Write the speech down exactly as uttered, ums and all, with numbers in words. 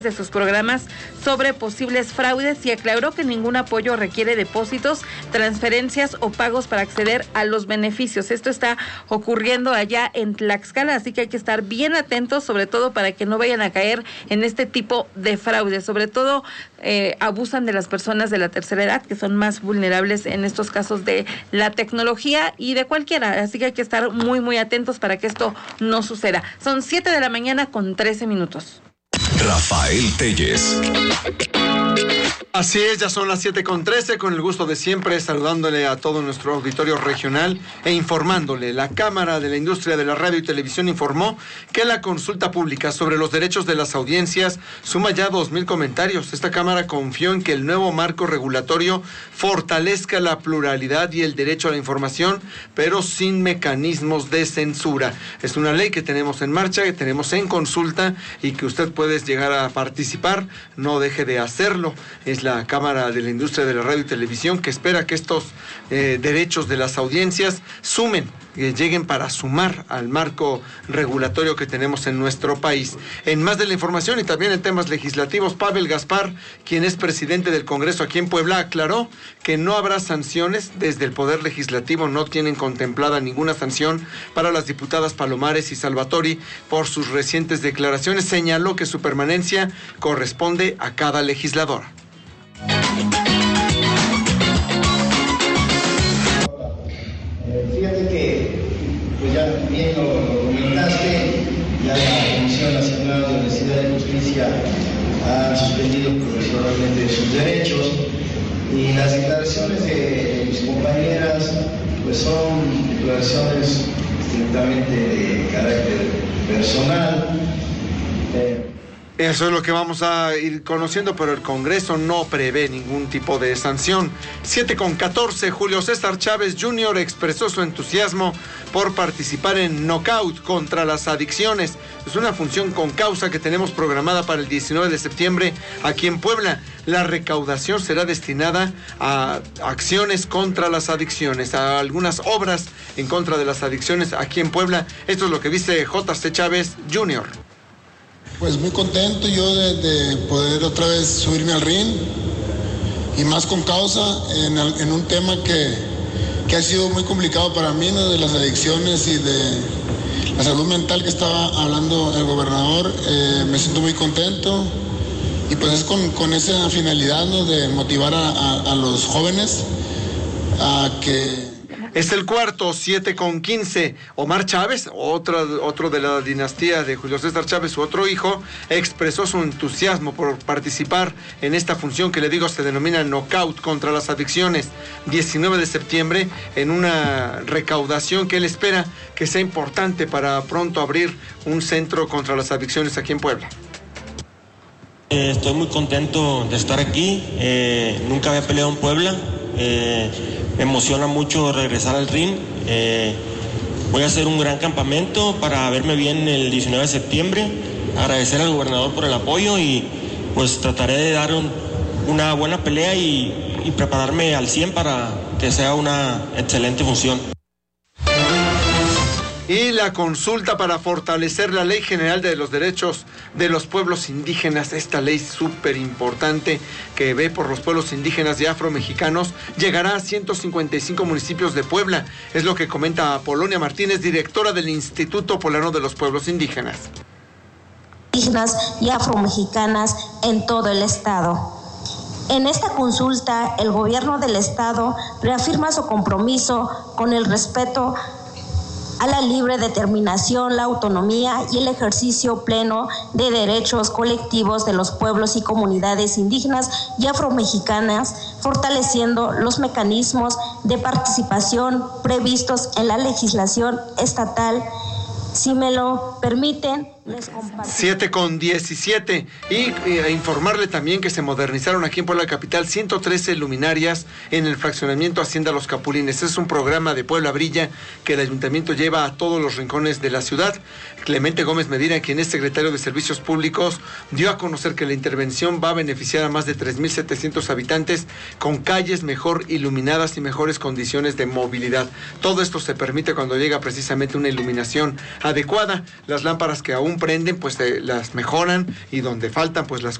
de sus programas sobre posibles fraudes y aclaró que ningún apoyo requiere depósitos, transferencias o pagos para acceder a los beneficios. Esto está ocurriendo allá en Tlaxcala, así que hay que estar bien atentos, sobre todo para que no vayan a caer en este tipo de fraudes. Sobre todo eh, abusan de las personas de la tercera edad, que son más vulnerables en estos casos de la tecnología y de cualquiera, así que hay que estar muy muy atentos para que esto no suceda. Son siete de la mañana con trece minutos. Rafael Telles. Así es, ya son las siete con trece, con el gusto de siempre, saludándole a todo nuestro auditorio regional e informándole. La Cámara de la Industria de la Radio y Televisión informó que la consulta pública sobre los derechos de las audiencias suma ya dos mil comentarios. Esta Cámara confió en que el nuevo marco regulatorio fortalezca la pluralidad y el derecho a la información, pero sin mecanismos de censura. Es una ley que tenemos en marcha, que tenemos en consulta y que usted puede llegar a participar, no deje de hacerlo. Es la Cámara de la Industria de la Radio y Televisión que espera que estos eh, derechos de las audiencias sumen, que lleguen para sumar al marco regulatorio que tenemos en nuestro país. En más de la información y también en temas legislativos, Pavel Gaspar, quien es presidente del Congreso aquí en Puebla, aclaró que no habrá sanciones. Desde el Poder Legislativo no tienen contemplada ninguna sanción para las diputadas Palomares y Salvatori por sus recientes declaraciones. Señaló que su permanencia corresponde a cada legisladora. Fíjate que, pues ya bien lo, lo comentaste, ya la Comisión Nacional de Honestidad y Justicia ha suspendido provisionalmente sus derechos y las declaraciones de mis compañeras pues son declaraciones estrictamente de carácter personal. Eh, Eso es lo que vamos a ir conociendo, pero el Congreso no prevé ningún tipo de sanción. siete con catorce, Julio César Chávez junior expresó su entusiasmo por participar en Knockout contra las adicciones. Es una función con causa que tenemos programada para el diecinueve de septiembre aquí en Puebla. La recaudación será destinada a acciones contra las adicciones, a algunas obras en contra de las adicciones aquí en Puebla. Esto es lo que dice J C Chávez junior Pues muy contento yo de, de poder otra vez subirme al ring y más con causa en, en un tema que, que ha sido muy complicado para mí, ¿no? De las adicciones y de la salud mental que estaba hablando el gobernador. Eh, me siento muy contento y pues es con, con esa finalidad, ¿no? De motivar a, a, a los jóvenes a que... Es el cuarto, siete con quince. Omar Chávez, otro, otro de la dinastía de Julio César Chávez, su otro hijo, expresó su entusiasmo por participar en esta función que le digo se denomina Knockout contra las adicciones, diecinueve de septiembre, en una recaudación que él espera que sea importante para pronto abrir un centro contra las adicciones aquí en Puebla. Eh, estoy muy contento de estar aquí, eh, nunca había peleado en Puebla. Eh, me emociona mucho regresar al ring. Eh, voy a hacer un gran campamento para verme bien el diecinueve de septiembre, agradecer al gobernador por el apoyo y pues trataré de dar un, una buena pelea y, y prepararme al cien para que sea una excelente función. Y la consulta para fortalecer la Ley General de los Derechos de los Pueblos Indígenas, esta ley súper importante que ve por los pueblos indígenas y afromexicanos, llegará a ciento cincuenta y cinco municipios de Puebla. Es lo que comenta Apolonia Martínez, directora del Instituto Poblano de los Pueblos Indígenas. Indígenas y afromexicanas en todo el estado. En esta consulta, el gobierno del estado reafirma su compromiso con el respeto a la libre determinación, la autonomía y el ejercicio pleno de derechos colectivos de los pueblos y comunidades indígenas y afromexicanas, fortaleciendo los mecanismos de participación previstos en la legislación estatal. Si me lo permiten, les comparto. siete con diecisiete. Y eh, informarle también que se modernizaron aquí en Puebla Capital ciento trece luminarias en el fraccionamiento Hacienda Los Capulines. Es un programa de Puebla Brilla que el ayuntamiento lleva a todos los rincones de la ciudad. Clemente Gómez Medina, quien es secretario de Servicios Públicos, dio a conocer que la intervención va a beneficiar a más de tres mil setecientos habitantes con calles mejor iluminadas y mejores condiciones de movilidad. Todo esto se permite cuando llega precisamente una iluminación adecuada. Las lámparas que aún aún prenden, pues eh, las mejoran y donde faltan, pues las